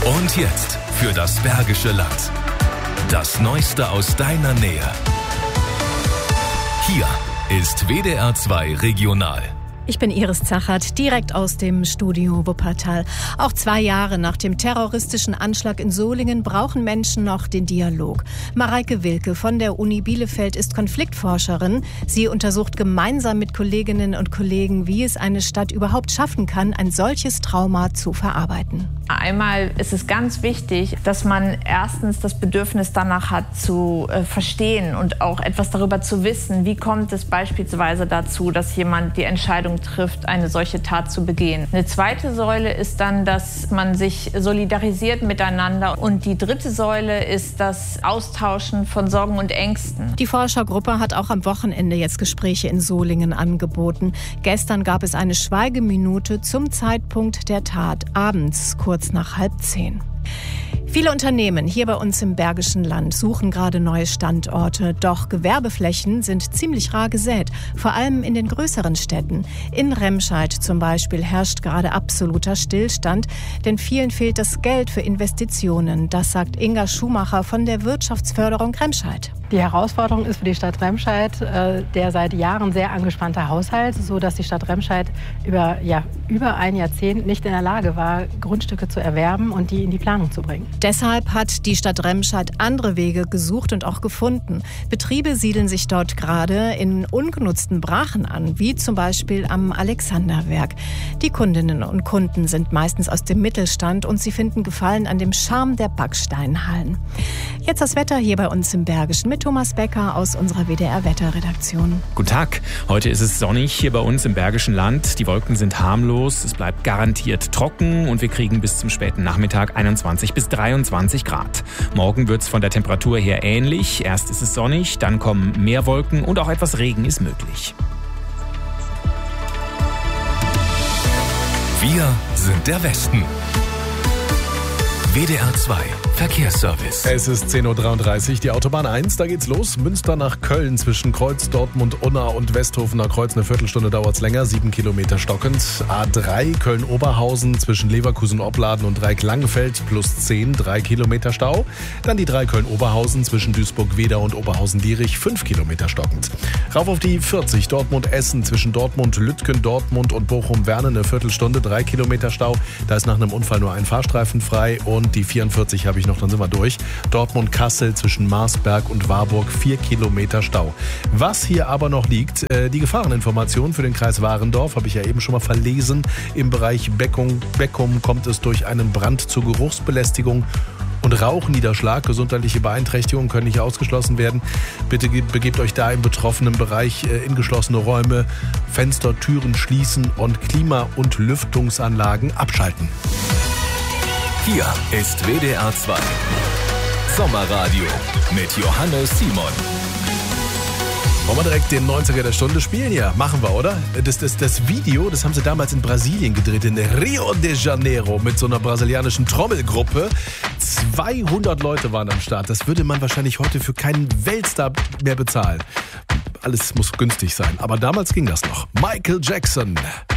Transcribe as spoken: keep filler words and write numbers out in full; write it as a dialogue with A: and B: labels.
A: Und jetzt für das Bergische Land. Das Neueste aus deiner Nähe. Hier ist W D R zwei Regional.
B: Ich bin Iris Zachert, direkt aus dem Studio Wuppertal. Auch zwei Jahre nach dem terroristischen Anschlag in Solingen brauchen Menschen noch den Dialog. Mareike Wilke von der Uni Bielefeld ist Konfliktforscherin. Sie untersucht gemeinsam mit Kolleginnen und Kollegen, wie es eine Stadt überhaupt schaffen kann, ein solches Trauma zu verarbeiten.
C: Einmal ist es ganz wichtig, dass man erstens das Bedürfnis danach hat, zu äh, verstehen und auch etwas darüber zu wissen. Wie kommt es beispielsweise dazu, dass jemand die Entscheidung trifft, eine solche Tat zu begehen? Eine zweite Säule ist dann, dass man sich solidarisiert miteinander. Und die dritte Säule ist das Austauschen von Sorgen und Ängsten.
B: Die Forschergruppe hat auch am Wochenende jetzt Gespräche in Solingen angeboten. Gestern gab es eine Schweigeminute zum Zeitpunkt der Tat, abends kurz nach halb zehn. Viele Unternehmen hier bei uns im Bergischen Land suchen gerade neue Standorte. Doch Gewerbeflächen sind ziemlich rar gesät, vor allem in den größeren Städten. In Remscheid zum Beispiel herrscht gerade absoluter Stillstand, denn vielen fehlt das Geld für Investitionen. Das sagt Inga Schumacher von der Wirtschaftsförderung Remscheid.
D: Die Herausforderung ist für die Stadt Remscheid äh, der seit Jahren sehr angespannte Haushalt, so dass die Stadt Remscheid über, ja, über ein Jahrzehnt nicht in der Lage war, Grundstücke zu erwerben und die in die Planung zu bringen.
B: Deshalb hat die Stadt Remscheid andere Wege gesucht und auch gefunden. Betriebe siedeln sich dort gerade in ungenutzten Brachen an, wie zum Beispiel am Alexanderwerk. Die Kundinnen und Kunden sind meistens aus dem Mittelstand und sie finden Gefallen an dem Charme der Backsteinhallen. Jetzt das Wetter hier bei uns im Bergischen mit Thomas Becker aus unserer W D R-Wetterredaktion.
E: Guten Tag. Heute ist es sonnig hier bei uns im Bergischen Land. Die Wolken sind harmlos, es bleibt garantiert trocken und wir kriegen bis zum späten Nachmittag einundzwanzig bis dreiundzwanzig Grad. Morgen wird es von der Temperatur her ähnlich. Erst ist es sonnig, dann kommen mehr Wolken und auch etwas Regen ist möglich.
A: Wir sind der Westen. W D R zwei Verkehrsservice.
F: Es ist zehn Uhr dreiunddreißig, die Autobahn eins, da geht's los. Münster nach Köln zwischen Kreuz, Dortmund, Unna und Westhofener Kreuz. Eine Viertelstunde dauert's länger, sieben Kilometer stockend. A drei Köln-Oberhausen zwischen Leverkusen-Opladen und Dreieck-Langenfeld plus zehn, drei Kilometer Stau. Dann die drei Köln-Oberhausen zwischen Duisburg-Weder und Oberhausen-Dierich, fünf Kilometer stockend. Rauf auf die vierzig Dortmund-Essen zwischen Dortmund-Lütgen, Dortmund und Bochum-Werne, eine Viertelstunde, drei Kilometer Stau. Da ist nach einem Unfall nur ein Fahrstreifen frei. Und die vierundvierzig habe ich noch, dann sind wir durch. Dortmund-Kassel zwischen Marsberg und Warburg, vier Kilometer Stau. Was hier aber noch liegt, äh, die Gefahreninformation für den Kreis Warendorf, habe ich ja eben schon mal verlesen. Im Bereich Beckum, Beckum kommt es durch einen Brand zur Geruchsbelästigung und Rauchniederschlag. Gesundheitliche Beeinträchtigungen können nicht ausgeschlossen werden. Bitte begebt euch da im betroffenen Bereich äh, in geschlossene Räume, Fenster, Türen schließen und Klima- und Lüftungsanlagen abschalten.
A: Hier ist W D R zwei Sommerradio mit Johannes Simon.
F: Wollen wir direkt den neunziger der Stunde spielen? Ja, machen wir, oder? Das, das, das Video, das haben sie damals in Brasilien gedreht, in Rio de Janeiro, mit so einer brasilianischen Trommelgruppe. zweihundert Leute waren am Start. Das würde man wahrscheinlich heute für keinen Weltstar mehr bezahlen. Alles muss günstig sein. Aber damals ging das noch. Michael Jackson.